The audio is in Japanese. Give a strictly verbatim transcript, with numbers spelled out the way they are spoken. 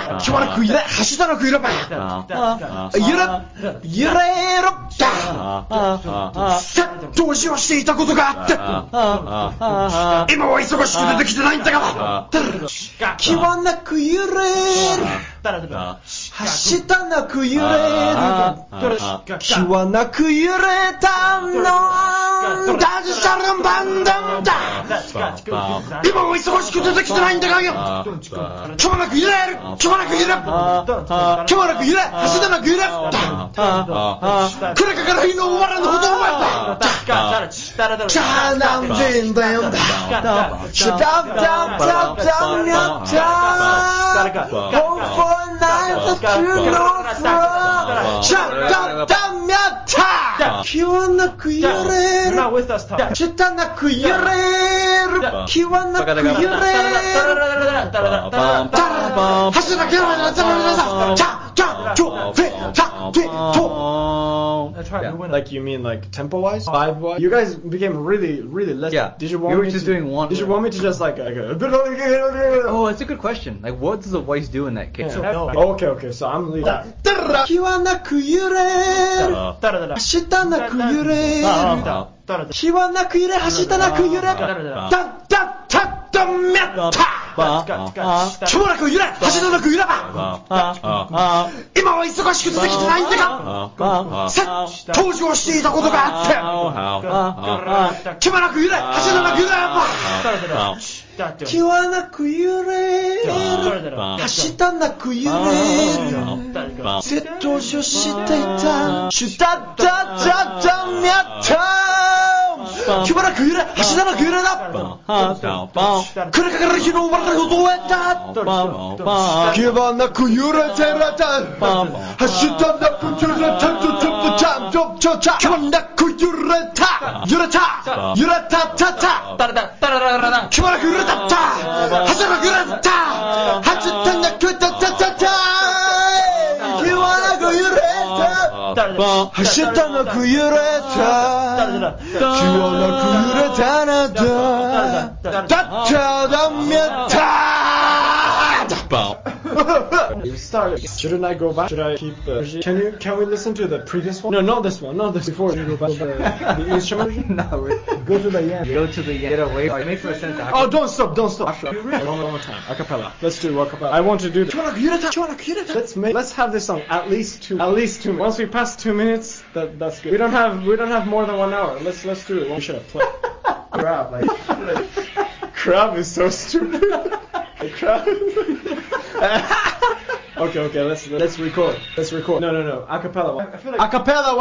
しばらく揺れ、走らなく揺れば。揺れ、揺れろ。さっと押をしていたことがあって。今は忙しく出てきてないんだから。気はなく揺れる。はしたなく揺れる。気はなく揺れたの。ダジシャルンバンダンだ。今は忙しく出てきてないんだからよ。気はなく揺れる。気はなく揺れる。気はなく揺れ。はしたなく揺れる。これから日の終わらぬほどお前だ。チャーナンデンデンだ。シャダブダブダブダブヤッター。ホーフォーナイトキューローフロー。シャダブダブヤッター。気はなく揺れる。しったなく揺れる。気はなく揺れる。走らなきゃならない。チャチャチョフェチャフェト。 Like you mean like tempo wise, vibe wise? You guys became really, really less. Yeah. Did you want you were me just to, doing one. Did you want me to just like, like oh, it's a good question. Like, what does the voice do in that case? Yeah. Oh, okay, okay. So I'm leaving. 気はなく揺れる。走ったなく揺れる。気はなく揺れ、走ったなく揺れる。だだだだめった。気はなく揺れ、走ったなく揺れば。今は忙しく出てきてないんだが。さっ登場していたことがあって。気はなく揺れ、走ったなく揺れば。気はなく揺れる。走ったなく揺れる。セットをしていた。シュタッタッタッタミャッタ。気はなく揺れ、走ったなく揺れだ。これから日の終わりのどうやった。気はなく揺れてらた。走ったなく揺れた。気はなく揺れた。揺れた。揺れたたた。気はなく揺れたった。走ったなく揺れた。走ったなくたたたた。気はなく揺れた。走ったなく揺れた。気はなく揺れたなだ。だっただめた。 You started. Shouldn't I go back? Should I keep the? Can you? Can we listen to the previous one? No, not this one. Not this. Before you go back to the, the instrument. No, go to the end. Go to the end. Get away. It makes no sense. Oh, don't stop! Don't stop! One more time. Acapella. Let's do acapella. I want to do this. Let's make. Let's have this song at least two. At least two. Once we pass two minutes, that that's good. We don't have. We don't have more than one hour. Let's let's do it. We should have played. Crab. Like. Crab is so stupid. Crab. Okay, okay, let's let's record. Let's record. No, no, no. Acapella. I feel like acapella.